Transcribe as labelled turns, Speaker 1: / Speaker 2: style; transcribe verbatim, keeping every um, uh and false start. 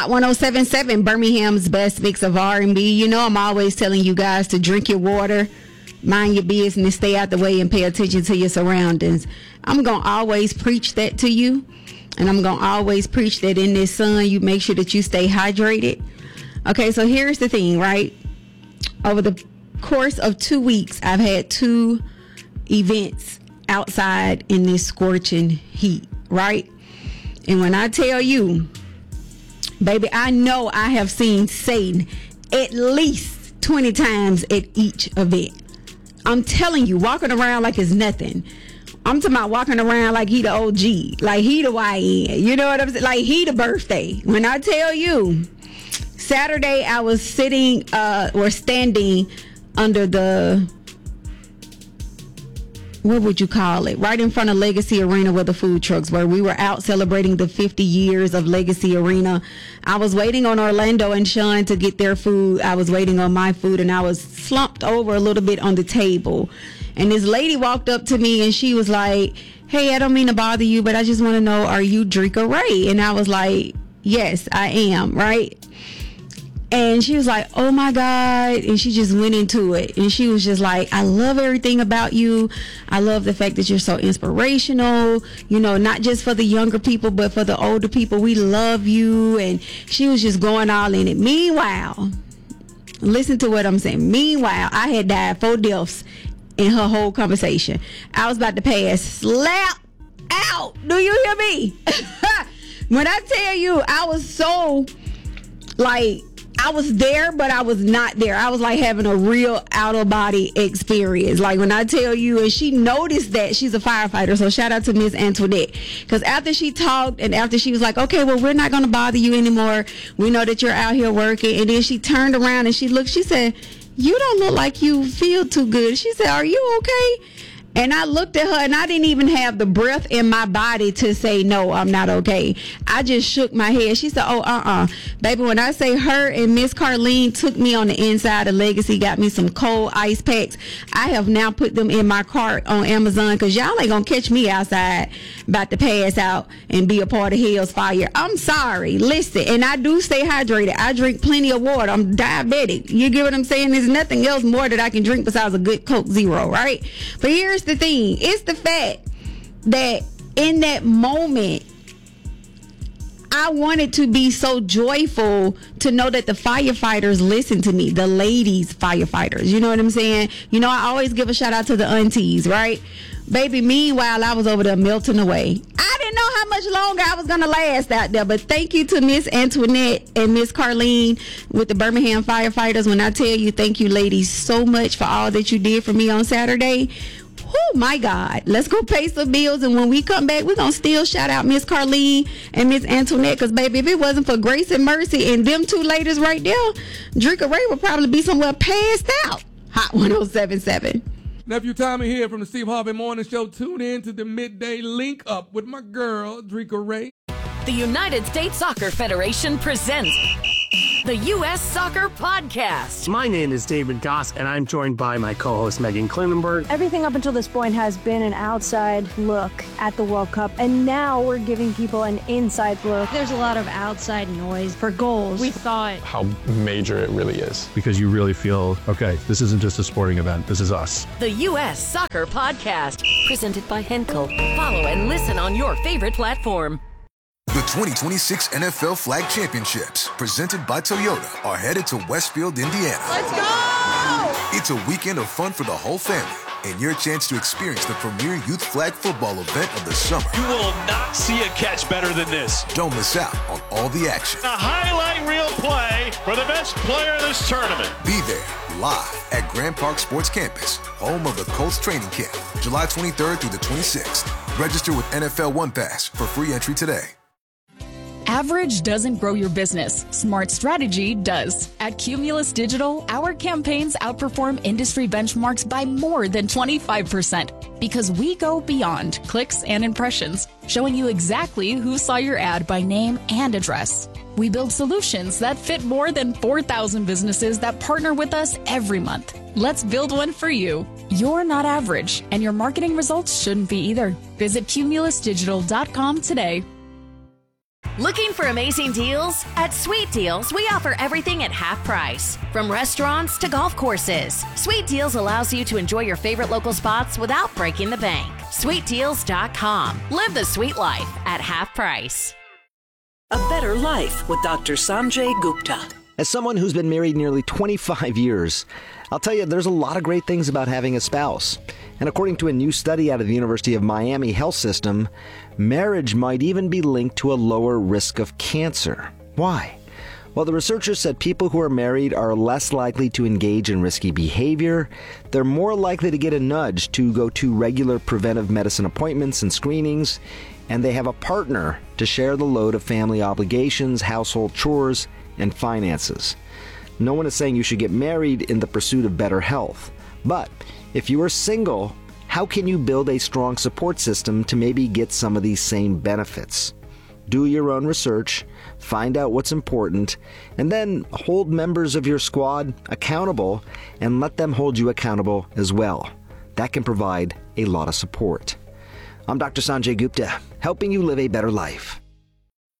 Speaker 1: Hot one oh seven point seven, Birmingham's best mix of R and B. You know, I'm always telling you guys to drink your water, mind your business, stay out the way, and pay attention to your surroundings. I'm going to always preach that to you, and I'm going to always preach that in this sun, you make sure that you stay hydrated. Okay, so here's the thing, right? Over the course of two weeks, I've had two events outside in this scorching heat, right? And when I tell you, baby, I know I have seen Satan at least twenty times at each event. I'm telling you, walking around like it's nothing. I'm talking about walking around like he the O G, like he the Y N. You know what I'm saying? Like he the birthday. When I tell you, Saturday I was sitting uh, or standing under the, what would you call it? Right in front of Legacy Arena where the food trucks were. We were out celebrating the fifty years of Legacy Arena. I was waiting on Orlando and Sean to get their food. I was waiting on my food, and I was slumped over a little bit on the table. And this lady walked up to me and she was like, hey, I don't mean to bother you, but I just want to know, are you Drika Ray? And I was like, yes, I am, right? And she was like, oh my God. And she just went into it. And she was just like, I love everything about you. I love the fact that you're so inspirational, you know, not just for the younger people, but for the older people. We love you. And she was just going all in it. Meanwhile, listen to what I'm saying. Meanwhile, I had died four deaths in her whole conversation. I was about to pass slap out. Do you hear me? When I tell you, I was so like, I was there, but I was not there. I was like having a real out-of-body experience. Like when I tell you, and she noticed that, she's a firefighter, so shout out to Miss Antoinette. Because after she talked and after she was like, okay, well, we're not going to bother you anymore. We know that you're out here working. And then she turned around and she looked, she said, you don't look like you feel too good. She said, are you okay? And I looked at her and I didn't even have the breath in my body to say, no, I'm not okay. I just shook my head. She said, oh, uh-uh. Baby, when I say her and Miss Carlene took me on the inside of Legacy, got me some cold ice packs. I have now put them in my cart on Amazon because y'all ain't going to catch me outside about to pass out and be a part of Hell's Fire. I'm sorry. Listen, and I do stay hydrated. I drink plenty of water. I'm diabetic. You get what I'm saying? There's nothing else more that I can drink besides a good Coke Zero, right? But here's the thing. It's the fact that in that moment, I wanted to be so joyful to know that the firefighters listen to me, the ladies firefighters. You know what I'm saying? You know, I always give a shout out to the aunties, right? Baby, meanwhile, I was over there melting away. I didn't know how much longer I was going to last out there, but thank you to Miss Antoinette and Miss Carlene with the Birmingham firefighters. When I tell you, thank you, ladies, so much for all that you did for me on Saturday. Oh my God, let's go pay some bills, and when we come back, we're going to still shout out Miss Carlene and Miss Antoinette, because baby, if it wasn't for Grace and Mercy and them two ladies right there, Drika Ray would probably be somewhere passed out. Hot one oh seven point seven.
Speaker 2: Nephew Tommy here from the Steve Harvey Morning Show. Tune in to the midday link up with my girl, Drika Ray.
Speaker 3: The United States Soccer Federation presents the U S Soccer Podcast.
Speaker 4: My name is David Goss, and I'm joined by my co-host, Megan Klinenberg.
Speaker 5: Everything up until this point has been an outside look at the World Cup, and now we're giving people an inside look.
Speaker 6: There's a lot of outside noise for goals. We thought
Speaker 7: how major it really is.
Speaker 8: Because you really feel, okay, this isn't just a sporting event, this is us.
Speaker 3: The U S Soccer Podcast, presented by Henkel. Follow and listen on your favorite platform.
Speaker 9: The twenty twenty-six N F L Flag Championships, presented by Toyota, are headed to Westfield, Indiana.
Speaker 10: Let's go!
Speaker 9: It's a weekend of fun for the whole family and your chance to experience the premier youth flag football event of the summer.
Speaker 11: You will not see a catch better than this.
Speaker 9: Don't miss out on all the action.
Speaker 11: A highlight reel play for the best player in this tournament.
Speaker 9: Be there live at Grand Park Sports Campus, home of the Colts training camp, July twenty-third through the twenty-sixth. Register with N F L One Pass for free entry today.
Speaker 12: Average doesn't grow your business. Smart strategy does. At Cumulus Digital, our campaigns outperform industry benchmarks by more than twenty-five percent because we go beyond clicks and impressions, showing you exactly who saw your ad by name and address. We build solutions that fit more than four thousand businesses that partner with us every month. Let's build one for you. You're not average, and your marketing results shouldn't be either. Visit cumulus digital dot com today.
Speaker 3: Looking for amazing deals? At Sweet Deals, we offer everything at half price. From restaurants to golf courses, Sweet Deals allows you to enjoy your favorite local spots without breaking the bank. sweet deals dot com. Live the sweet life at half price.
Speaker 10: A better life with Doctor Sanjay Gupta.
Speaker 13: As someone who's been married nearly twenty-five years, I'll tell you there's a lot of great things about having a spouse. And according to a new study out of the University of Miami Health System, marriage might even be linked to a lower risk of cancer. Why? Well, the researchers said people who are married are less likely to engage in risky behavior, they're more likely to get a nudge to go to regular preventive medicine appointments and screenings, and they have a partner to share the load of family obligations, household chores, and finances. No one is saying you should get married in the pursuit of better health. But if you are single, how can you build a strong support system to maybe get some of these same benefits? Do your own research, find out what's important, and then hold members of your squad accountable and let them hold you accountable as well. That can provide a lot of support. I'm Doctor Sanjay Gupta, helping you live a better life.